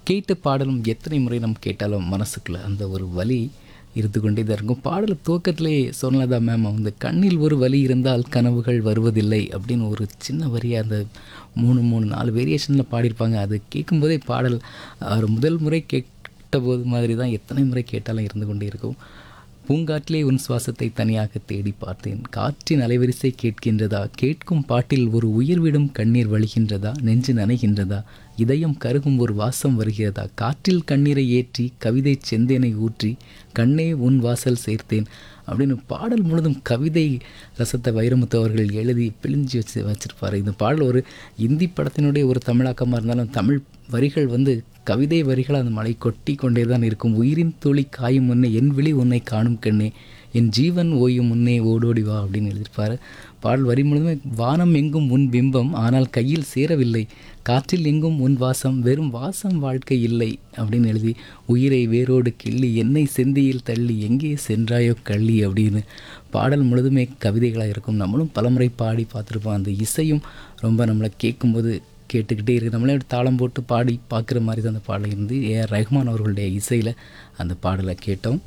கேட்ட பாடலும் எத்தனை முறை நம்ம கேட்டாலும் மனசுக்குள்ள அந்த ஒரு வலி இருந்து கொண்டே தான் இருக்கும். பாடல் துவக்கத்திலே சொன்னதா மேம் வந்து கண்ணில் ஒரு வலி இருந்தால் கனவுகள் வருவதில்லை அப்படின்னு ஒரு சின்ன வரியை அந்த 4 வேரியேஷனில் பாடியிருப்பாங்க. அது கேட்கும்போதே பாடல் முதல் முறை கேட்டபோது மாதிரி தான் எத்தனை முறை கேட்டாலும் இருந்து கொண்டே இருக்கும். பூங்காற்றிலே உன் சுவாசத்தை தனியாக தேடி பார்த்தேன், காற்றின் அலைவரிசை கேட்கின்றதா, கேட்கும் பாட்டில் ஒரு உயிர்விடும் கண்ணீர் வழிகின்றதா, நெஞ்சு நனைகின்றதா, இதயம் கருகும் ஒரு வாசம் வருகிறதா, காற்றில் கண்ணீரை ஏற்றி கவிதை செந்தேனை ஊற்றி கண்ணே உன் வாசல் சேர்த்தேன் அப்படின்னு பாடல் முழுதும் கவிதை ரசத்தை வைரமுத்து அவர்கள் எழுதி பிழிஞ்சு வச்சிருப்பார். இந்த பாடல் ஒரு இந்தி படத்தினுடைய ஒரு தமிழாக்கமாக இருந்தாலும் தமிழ் வரிகள் வந்து கவிதை வரிகள் அந்த மழை கொட்டி கொண்டே தான் இருக்கும். உயிரின் துளி காயும் முன்னே என் விழி உன்னை காணும் கண்ணே, என் ஜீவன் ஓயும் முன்னே ஓடோடி வா அப்படின்னு எழுதியிருப்பார். பாடல் வரி முழுதுமே வானம் எங்கும் உன் பிம்பம் ஆனால் கையில் சேரவில்லை, காற்றில் எங்கும் உன் வாசம் வெறும் வாசம் வாழ்க்கை இல்லை அப்படின்னு எழுதி உயிரை வேரோடு கிள்ளி என்னை செந்தியில் தள்ளி எங்கே சென்றாயோ கள்ளி அப்படின்னு பாடல் முழுதுமே கவிதைகளாக இருக்கும். நம்மளும் பலமுறை பாடி பார்த்துருப்போம். அந்த இசையும் ரொம்ப நம்மளை கேட்கும்போது கேட்டுக்கிட்டே இருக்குது. நம்மளே தாளம் போட்டு பாடி பார்க்குற மாதிரி தான் அந்த பாடல் இருந்து ஏஆர் ரஹ்மான் அவர்களுடைய இசையில் அந்த பாடலை கேட்டோம்.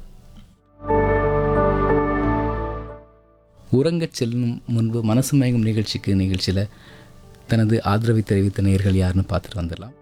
உறங்கச் செல்லும் முன்பு மனசு மயங்கும் நிகழ்ச்சியில் தனது ஆதரவை தெரிவித்த நேயர்கள் யாருன்னு பார்த்துட்டு வந்துடலாம்.